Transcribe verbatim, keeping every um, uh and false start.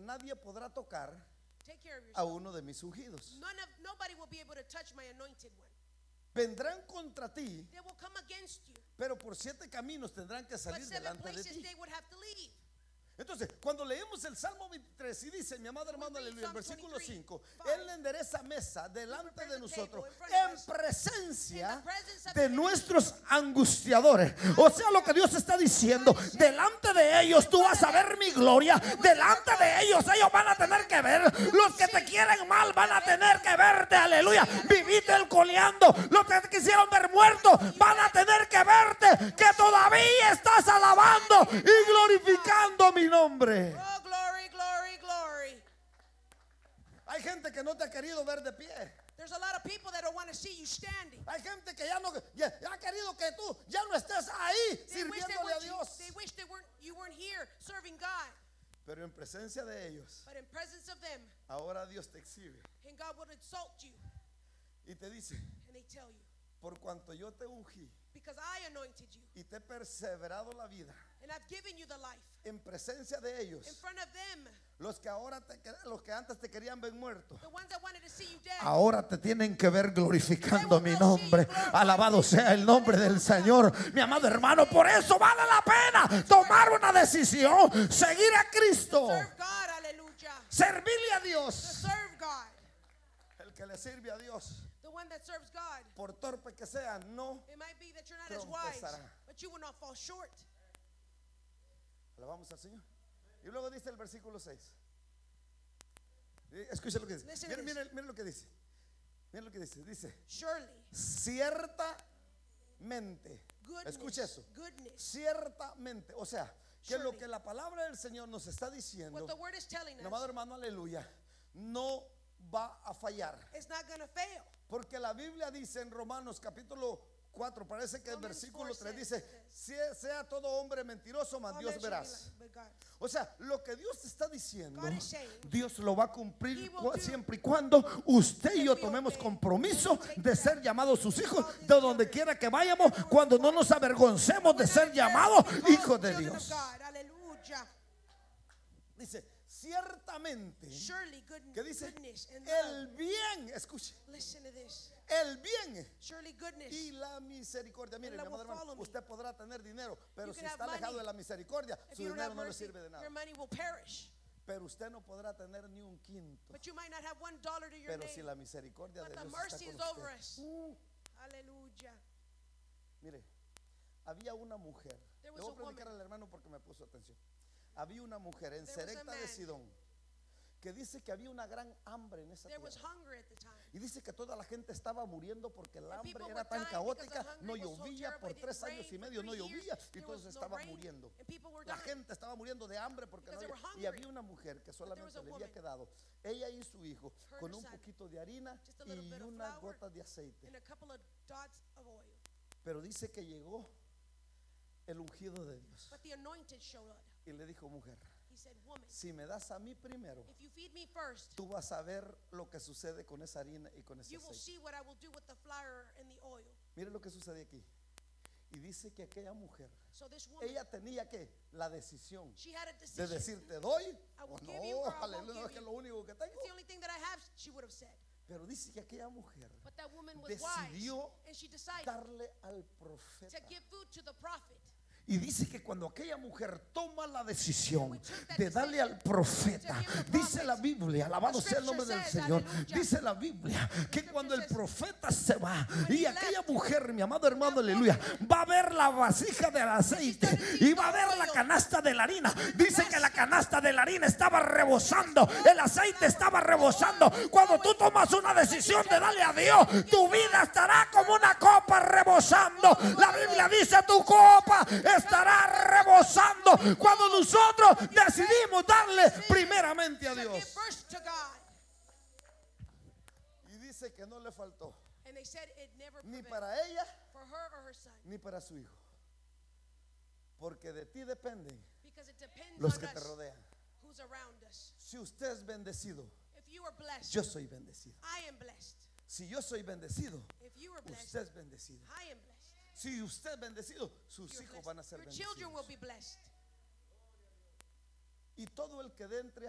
nadie podrá tocar Take care of a yourself. uno de mis ungidos. None of, nobody will be able to touch my anointed one. Vendrán contra ti, They will come against you. pero por siete caminos tendrán que But salir seven delante de places ti. they would have to leave. Entonces, cuando leemos el Salmo veintitrés y dice, mi amado hermano, read aleluya, el Psalm versículo twenty-three, cinco, five, Él endereza mesa delante prepares de a nosotros table in front en of us, presencia in the presence of de the nuestros angustiadores. O sea, lo que Dios está diciendo, delante de ellos tú vas a ver mi gloria, delante de ellos ellos van a tener que ver, los que te quieren mal van a tener que verte, aleluya, vivite el coleando, los que te quisieron ver muerto van a tener que verte, que todavía estás alabando y glorificando mi nombre. Oh, glory, glory, glory. Hay gente que no te ha querido ver de pie. There's a lot of people that don't want to see you standing. Hay gente que ya no ya, ya ha querido que tú ya no estés ahí They wish, they, sirviéndole a weren't, you, Dios. they wish they weren't, you weren't here serving God. Pero en presencia de ellos, But in presence of them, ahora Dios te exhibe and God will insult you. y te dice, And they tell you, por cuanto yo te ungí because I anointed you. y te he perseverado la vida And I've given you the life. en presencia de ellos, In front of them, los que ahora te, los que antes te querían ver muerto, the ones that wanted to see you dead. ahora te tienen que ver glorificando mi nombre. Alabado sea el nombre del Señor, mi amado hermano. Por eso vale la pena tomar una decisión, seguir a Cristo, Serve God, hallelujah. servirle a To Dios. serve God. El que le sirve a Dios, The one that serves God. por torpe que sea, no. It might be that you're not as wise, Trompezará. but you will not fall short. Alabamos al Señor. Y luego dice el versículo seis. Escucha lo que dice. Listen to Miren, this. miren, miren lo que dice. Miren lo que dice. Dice, Surely, ciertamente. goodness, Escucha eso. goodness. Ciertamente. O sea, que lo Surely. que la palabra del Señor nos está diciendo, What the word is telling mi amado us, hermano, aleluya, no va a fallar. it's not going to fail. Porque la Biblia dice en Romanos capítulo cuatro, parece que el Romans versículo four tres says dice, "Sie- sea todo hombre mentiroso, mas All Dios men should be verás." like- but God. O sea, lo que Dios está diciendo, God is saying, Dios lo va a cumplir He will cu- do siempre y cuando usted y yo if we tomemos obey. compromiso Take de that. ser llamados sus hijos, Call these de donde children. quiera que vayamos, cuando no nos avergoncemos de We're ser not llamados embarrassed to be hijos called de children of Dios. God. Hallelujah. Dice, ciertamente, Surely good, que dice, goodness and el love. bien, escuche, Listen to this. el bien Surely goodness. y la misericordia. Mire, mi love amado will hermano, follow me. usted podrá tener dinero, pero You si can está have alejado money. de la misericordia, If su you don't dinero have no le mercy, sirve de nada. your money will perish. Pero usted no podrá tener ni un quinto. But you might not have one dollar to your Pero si name. la misericordia But de the Dios mercy está is con over usted. us. Uh, Hallelujah. mire, había una mujer. Le There was voy a a predicar woman. al hermano porque me puso atención. Había una mujer en There was a Serepta de man. Sidón que dice que había una gran hambre en esa There was tierra. hunger at the time. Y dice que toda la gente estaba muriendo porque el And hambre people era were tan dying caótica, because the no hunger was so llovía terrible, por it didn't tres años y rain for medio, no three llovía years, y there todos was no estaban rain, muriendo. and people were La dying. gente estaba muriendo de hambre porque no Because they había. were Y había hungry. una mujer que there solamente was a le había woman, quedado ella y su hijo her con and un her son, poquito de harina just a little y bit of unas flour gotas de aceite. and a couple of dots of oil. Pero dice que llegó el ungido de Dios But the anointed showed up. y le dijo, mujer, He said, woman, si me das a mí primero, if you feed me first, tú vas a ver lo que sucede con esa harina y con ese you will aceite. see what I will do with the flour and the oil. Mire lo que sucede aquí. Y dice que aquella mujer, So this woman, ella tenía que la decisión she had a de decision. decir, te doy I o will no, give you or I won't aleluya, no es give que es you. lo único que tengo. It's the only thing that I have, she would have said. Pero dice que aquella mujer But that woman was decidió wise, and she decided darle al to profeta. give food to the prophet. Y dice que cuando aquella mujer toma la decisión de darle al profeta, dice la Biblia, alabado sea el nombre del Señor, dice la Biblia que cuando el profeta se va y aquella mujer, mi amado hermano, aleluya, va a ver la vasija del aceite y va a ver la canasta de la harina. Dice que la canasta de la harina estaba rebosando, el aceite estaba rebosando. Cuando tú tomas una decisión de darle a Dios, tu vida estará como una copa rebosando. La Biblia dice, tu copa estará rebosando cuando nosotros decidimos darle primeramente a To give Dios. first to God. Y dice que no le faltó And they said it never ni prevailed para ella for her or her son. ni para su hijo, porque de ti dependen Because it depends los on que te us rodean. who's around us. Si usted es bendecido, If you are blessed, yo soy bendecido. I am blessed. Si yo soy bendecido, If you are blessed, usted es bendecido. I am blessed. Si usted es bendecido, sus You're hijos blessed. van a ser Your children will bendecidos. be blessed. Y todo el que de entre